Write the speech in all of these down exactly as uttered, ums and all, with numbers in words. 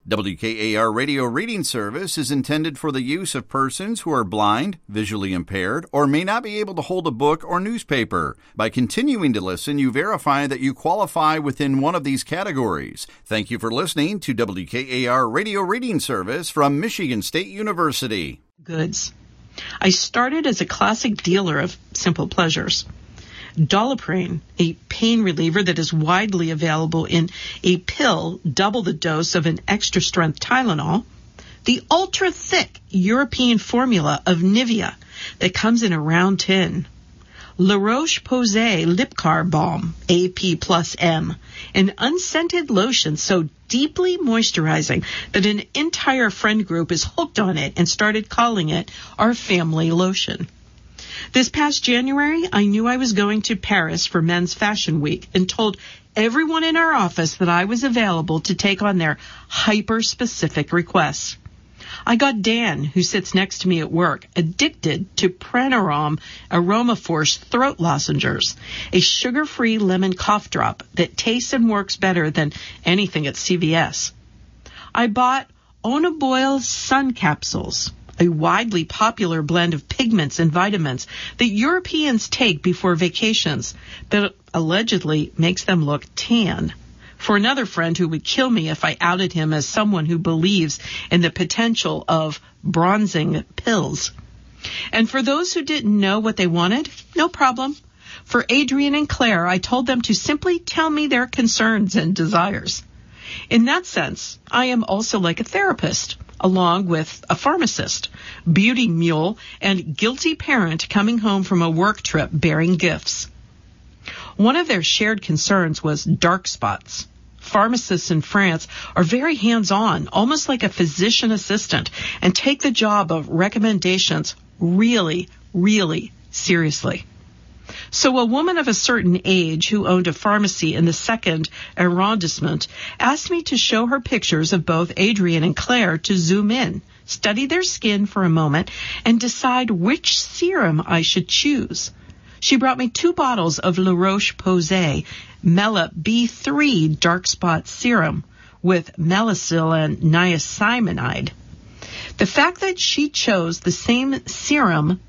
W K A R Radio Reading Service is intended for the use of persons who are blind, visually impaired, or may not be able to hold a book or newspaper. By continuing to listen, you verify that you qualify within one of these categories. Thank you for listening to W K A R Radio Reading Service from Michigan State University. Goods. I started as a classic dealer of simple pleasures. Doliprane, a pain reliever that is widely available in a pill, double the dose of an extra-strength Tylenol. The ultra-thick European formula of Nivea that comes in a round tin. La Roche-Posay Lip Car Balm, A P plus M, an unscented lotion so deeply moisturizing that an entire friend group is hooked on it and started calling it our family lotion. This past January, I knew I was going to Paris for Men's Fashion Week and told everyone in our office that I was available to take on their hyper-specific requests. I got Dan, who sits next to me at work, addicted to Pranarom Aromaforce throat lozenges, a sugar-free lemon cough drop that tastes and works better than anything at C V S. I bought Onaboil Sun Capsules, a widely popular blend of pigments and vitamins that Europeans take before vacations that allegedly makes them look tan. For another friend who would kill me if I outed him as someone who believes in the potential of bronzing pills. And for those who didn't know what they wanted, no problem. For Adrian and Claire, I told them to simply tell me their concerns and desires. In that sense, I am also like a therapist, along with a pharmacist, beauty mule, and guilty parent coming home from a work trip bearing gifts. One of their shared concerns was dark spots. Pharmacists in France are very hands-on, almost like a physician assistant, and take the job of recommendations really, really seriously. So a woman of a certain age who owned a pharmacy in the second arrondissement asked me to show her pictures of both Adrian and Claire to zoom in, study their skin for a moment, and decide which serum I should choose. She brought me two bottles of La Roche-Posay Mela B three Dark Spot Serum with Melasyl and niacinamide. The fact that she chose the same serum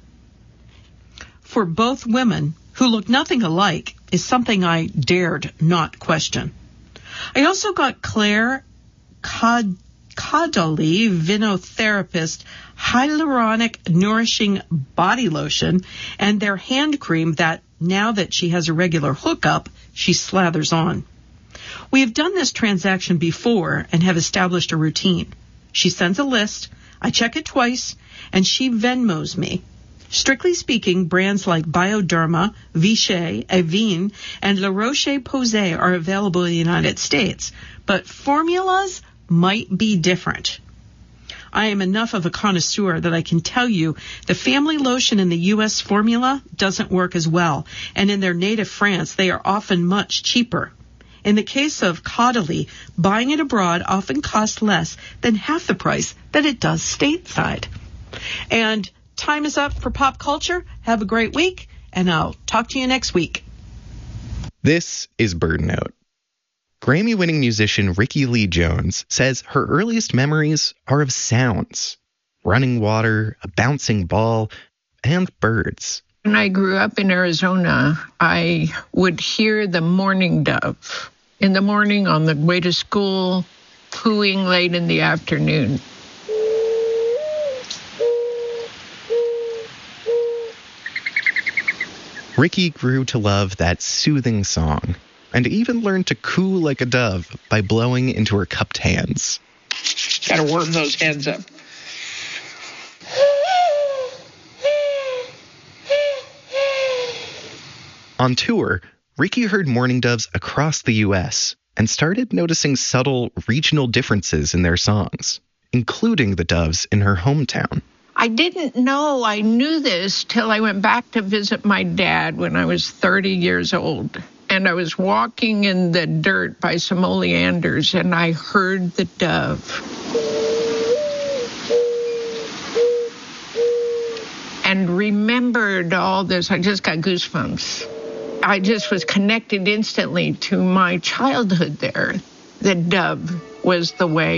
for both women who look nothing alike is something I dared not question. I also got Claire Cod- Caudalie Vinotherapist Hyaluronic Nourishing Body Lotion and their hand cream that, now that she has a regular hookup, she slathers on. We have done this transaction before and have established a routine. She sends a list, I check it twice, and she Venmos me. Strictly speaking, brands like Bioderma, Vichy, Avene, and La Roche-Posay are available in the United States, but formulas might be different. I am enough of a connoisseur that I can tell you the family lotion in the U S formula doesn't work as well, and in their native France, they are often much cheaper. In the case of Caudalie, buying it abroad often costs less than half the price that it does stateside. And time is up for pop culture. Have a great week, and I'll talk to you next week. This is Bird Note. Grammy-winning musician Rickie Lee Jones says her earliest memories are of sounds, running water, a bouncing ball, and birds. When I grew up in Arizona, I would hear the mourning dove in the morning on the way to school, cooing late in the afternoon. Rickie grew to love that soothing song and even learned to coo like a dove by blowing into her cupped hands. Gotta warm those hands up. On tour, Rickie heard mourning doves across the U S and started noticing subtle regional differences in their songs, including the doves in her hometown. I didn't know I knew this till I went back to visit my dad when I was thirty years old. And I was walking in the dirt by some oleanders, and I heard the dove. And remembered all this. I just got goosebumps. I just was connected instantly to my childhood there. The dove was the way